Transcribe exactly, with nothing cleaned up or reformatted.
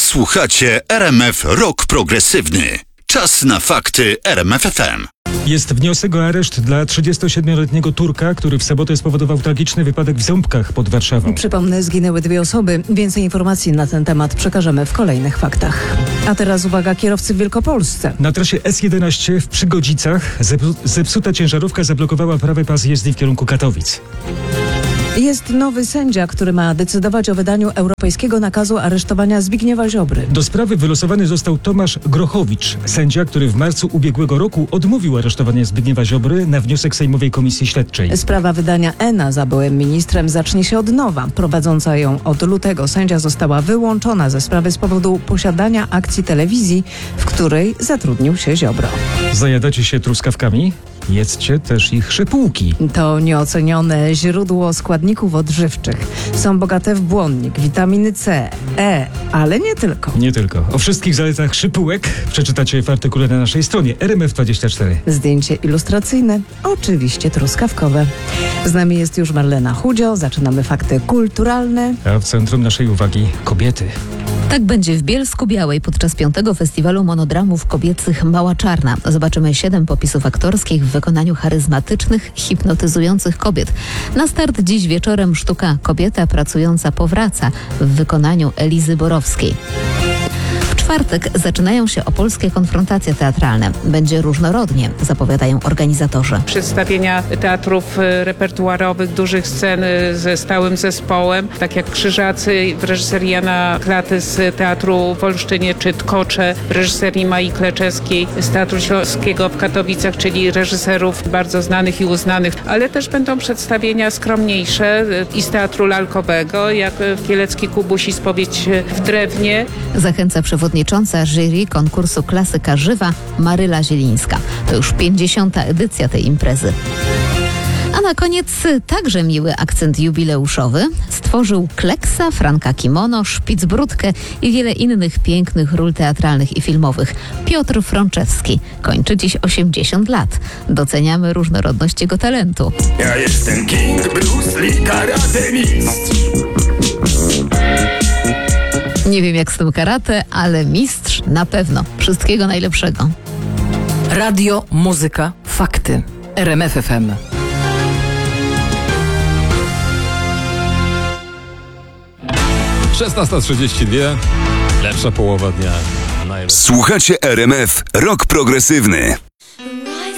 Słuchacie R M F Rock Progresywny. Czas na fakty R M F F M. Jest wniosek o areszt dla trzydziestosiedmioletniego Turka, który w sobotę spowodował tragiczny wypadek w Ząbkach pod Warszawą. Przypomnę, zginęły dwie osoby. Więcej informacji na ten temat przekażemy w kolejnych faktach. A teraz uwaga, kierowcy w Wielkopolsce. Na trasie S jedenaście w Przygodzicach zep- zepsuta ciężarówka zablokowała prawy pas jezdni w kierunku Katowic. Jest nowy sędzia, który ma decydować o wydaniu europejskiego nakazu aresztowania Zbigniewa Ziobry. Do sprawy wylosowany został Tomasz Grochowicz, sędzia, który w marcu ubiegłego roku odmówił aresztowania Zbigniewa Ziobry na wniosek Sejmowej Komisji Śledczej. Sprawa wydania Ena za byłym ministrem zacznie się od nowa. Prowadząca ją od lutego sędzia została wyłączona ze sprawy z powodu posiadania akcji telewizji, w której zatrudnił się Ziobro. Zajadacie się truskawkami? Jedzcie też ich szypułki. To nieocenione źródło składników odżywczych. Są bogate w błonnik, witaminy C, E, ale nie tylko. Nie tylko. O wszystkich zaletach szypułek przeczytacie w artykule na naszej stronie R M F dwadzieścia cztery. Zdjęcie ilustracyjne, oczywiście truskawkowe. Z nami jest już Marlena Chudzio. Zaczynamy fakty kulturalne. A w centrum naszej uwagi kobiety. Tak będzie w Bielsku-Białej podczas piątego festiwalu monodramów kobiecych Mała Czarna. Zobaczymy siedem popisów aktorskich w wykonaniu charyzmatycznych, hipnotyzujących kobiet. Na start dziś wieczorem sztuka Kobieta pracująca powraca w wykonaniu Elizy Borowskiej. W czwartek zaczynają się opolskie konfrontacje teatralne. Będzie różnorodnie, zapowiadają organizatorzy. Przedstawienia teatrów repertuarowych, dużych scen ze stałym zespołem, tak jak Krzyżacy w reżyserii Jana Klaty z Teatru w Olsztynie, czy Tkocze w reżyserii Mai Kleczeskiej z Teatru Śląskiego w Katowicach, czyli reżyserów bardzo znanych i uznanych, ale też będą przedstawienia skromniejsze i z Teatru Lalkowego, jak Kielecki Kubuś i Spowiedź w Drewnie. Zachęca przewodnicząca jury konkursu Klasyka Żywa Maryla Zielińska. To już pięćdziesiąta edycja tej imprezy. A na koniec także miły akcent jubileuszowy stworzył Kleksa, Franka Kimono, Szpicbródkę i wiele innych pięknych ról teatralnych i filmowych. Piotr Frączewski kończy dziś osiemdziesiąt lat. Doceniamy różnorodność jego talentu. Ja jestem King Bruce Lee, karate mistrz. Nie wiem jak z tym karate, ale mistrz na pewno. Wszystkiego najlepszego. Radio, muzyka, fakty. R M F F M. szesnasta trzydzieści dwa, lepsza połowa dnia. Słuchacie R M F Rock Progresywny.